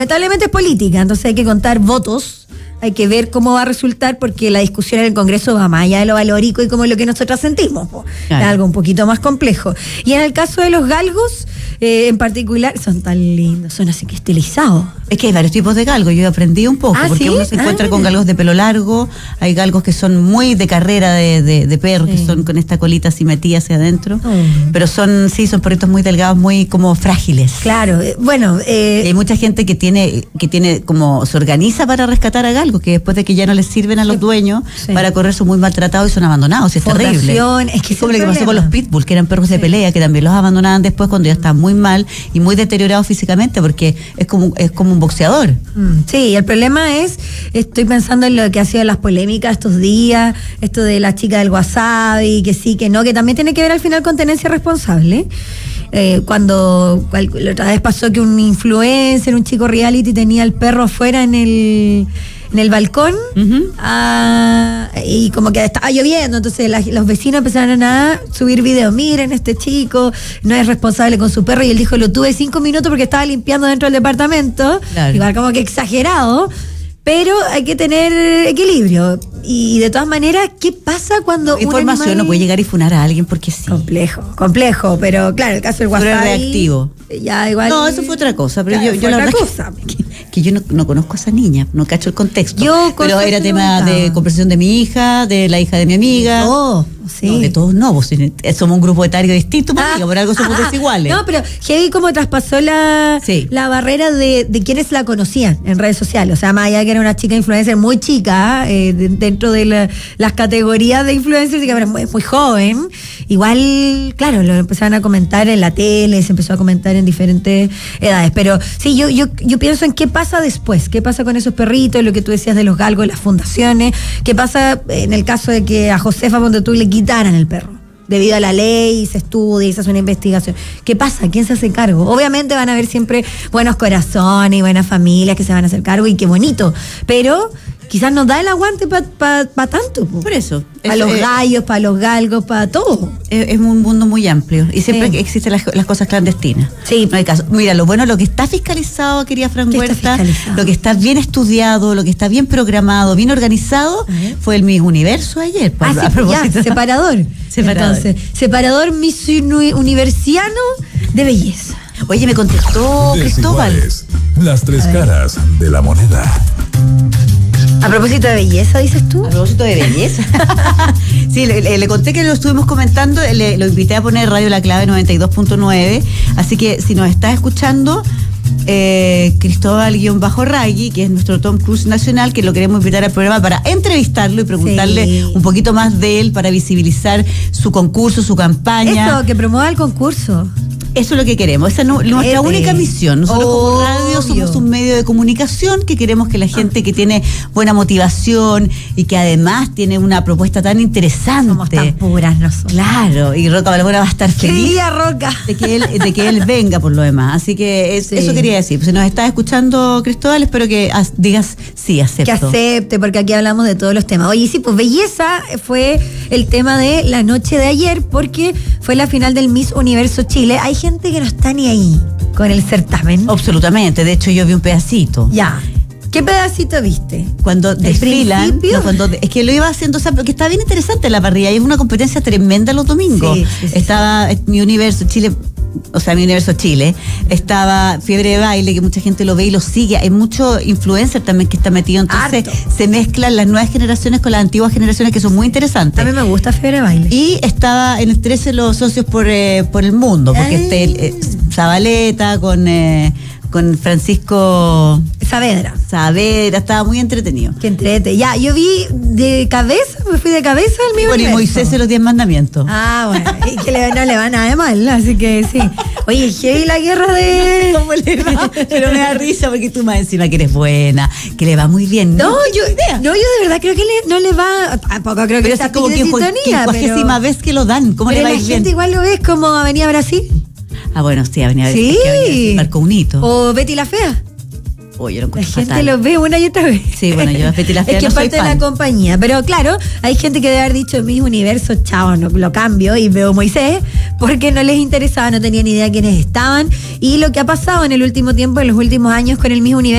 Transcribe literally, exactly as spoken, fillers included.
lamentablemente es política, entonces hay que contar votos. Hay que ver cómo va a resultar, porque la discusión en el Congreso va más allá de lo valórico y como lo que nosotros sentimos. Claro. Es algo un poquito más complejo. Y en el caso de los galgos, eh, en particular, son tan lindos, son así que estilizados. Es que hay varios tipos de galgos, yo aprendí un poco, ¿Ah, porque sí? uno se encuentra ah, con galgos de pelo largo, hay galgos que son muy de carrera de, de, de perro, sí. que son con esta colita así metida hacia adentro, mm. pero son, sí, son perritos muy delgados, muy como frágiles. Claro, eh, bueno. Eh, y hay mucha gente que tiene, que tiene como, se organiza para rescatar a galgos, que después de que ya no les sirven a los sí. dueños, sí. para correr son muy maltratados y son abandonados, es terrible. Es que es como lo que pasó con los pitbull, que eran perros sí. de pelea, que también los abandonaban después cuando ya estaban muy mal y muy deteriorados físicamente, porque es como, es como un boxeador. Sí, el problema es, estoy pensando en lo que ha sido las polémicas estos días, esto de la chica del wasabi, que sí, que no, que también tiene que ver al final con tenencia responsable. Eh, cuando cual, la otra vez pasó que un influencer, un chico reality, tenía el perro afuera en el en el balcón, uh-huh. ah, y como que estaba lloviendo, entonces la, los vecinos empezaron a subir videos, miren, este chico no es responsable con su perro, y él dijo, lo tuve cinco minutos porque estaba limpiando dentro del departamento, claro. igual como que exagerado, pero hay que tener equilibrio. Y de todas maneras, ¿qué pasa cuando un información animal... no puede llegar y funar a alguien porque sí? Complejo, complejo, pero claro, el caso del wasabi... Pero reactivo. Ya, igual... No, eso fue otra cosa, pero claro, yo, yo la verdad cosa. Que, que, que yo no, no conozco a esa niña, no cacho el contexto. Yo pero era tema de conversación de mi hija, de la hija de mi amiga. Oh, sí. No, de todos no, pues, somos un grupo etario distinto, ah, amiga, por algo somos ah, desiguales. No, pero Heavy como traspasó la, sí. la barrera de, de quienes la conocían en redes sociales. O sea, más allá que era una chica influencer muy chica, eh, de, dentro de la, las categorías de influencers, que era muy, muy joven, igual, claro, lo empezaron a comentar en la tele, se empezó a comentar en diferentes edades. Pero sí, yo, yo, yo pienso en qué pasa después, qué pasa con esos perritos, lo que tú decías de los galgos, las fundaciones, qué pasa en el caso de que a Josefa, cuando tú le quitaran el perro. Debido a la ley, se estudia y se hace una investigación. ¿Qué pasa? ¿Quién se hace cargo? Obviamente van a haber siempre buenos corazones y buenas familias que se van a hacer cargo, y qué bonito. Pero quizás nos da el aguante para pa, pa tanto. Po. Por eso. Para los eh, gallos, para los galgos, para todo. Es, es un mundo muy amplio. Y siempre sí. existen las, las cosas clandestinas. Sí. No hay caso. Mira, lo bueno, lo que está fiscalizado, quería Fran Huerta, lo que está bien estudiado, lo que está bien programado, bien organizado, uh-huh. fue el Miss Universo ayer. Ah, a, sí, a ya, separador. Separador. Entonces, separador Miss Universiano de belleza. Oye, me contestó Cristóbal. Las tres caras de la moneda. A propósito de belleza, dices tú. A propósito de belleza. Sí, le, le, le conté que lo estuvimos comentando, le, lo invité a poner Radio La Clave noventa y dos punto nueve, así que si nos estás escuchando, eh, Cristóbal-Raggi, que es nuestro Tom Cruise nacional, que lo queremos invitar al programa para entrevistarlo y preguntarle sí. un poquito más de él, para visibilizar su concurso, su campaña. Eso, que promueva el concurso. Eso es lo que queremos, esa es nuestra Ede. única misión. Nosotros Obvio. como radio somos un medio de comunicación que queremos que la gente que tiene buena motivación y que además tiene una propuesta tan interesante. Somos tan puras nosotros. Claro, y Roca Balbuena va a estar feliz. ¿Qué día, Roca? De que él, de que él venga por lo demás. Así que es, sí. eso quería decir. Pues si nos estás escuchando, Cristóbal, espero que as, digas sí, acepto. Que acepte, porque aquí hablamos de todos los temas. Oye, sí, pues belleza fue el tema de la noche de ayer, porque fue la final del Miss Universo Chile. Hay gente que no está ni ahí con el certamen. Absolutamente, de hecho yo vi un pedacito. Ya. ¿Qué pedacito viste? Cuando desfilan, no, cuando, es que lo iba haciendo, o sea, porque está bien interesante la parrilla, y es una competencia tremenda los domingos. Sí, sí, sí, estaba sí. Mi Universo Chile, o sea, Mi Universo Chile, estaba Fiebre de Baile, que mucha gente lo ve y lo sigue, hay mucho influencer también que está metido, entonces Harto. se mezclan las nuevas generaciones con las antiguas generaciones, que son muy interesantes. A mí me gusta Fiebre de Baile. Y estaba en el trece los socios por, eh, por el mundo, porque este, eh, Zabaleta con... Eh, con Francisco Saavedra. Saavedra, estaba muy entretenido. Qué entrete. Ya, yo vi de cabeza, me fui de cabeza al mismo Bueno, y Moisés y los diez mandamientos. Ah, bueno, y que le, no le va nada de mal, así que sí. Oye, heavy la guerra de... ¿Cómo le va? Pero me da risa porque tú más encima que eres buena, que le va muy bien. No, no yo idea. No, yo de verdad creo que le, no le va... Tampoco creo que pero está como que cuagésima vez que lo dan. ¿Cómo le va a ir bien? Pero la gente igual lo ves como Avenida Brasil. Ah, bueno, sí, Avenida sí. Brasil, marcó un hito. O Betty la Fea. Oh, yo lo La gente fatal. lo ve una y otra vez. Sí, bueno, yo Betty la Fea es que no es soy parte de fan. la compañía. Pero claro, hay gente que debe haber dicho Miss Universo, chao, no lo cambio y veo Moisés, porque no les interesaba, no tenían idea quiénes estaban. Y lo que ha pasado en el último tiempo, en los últimos años con el Miss Universo,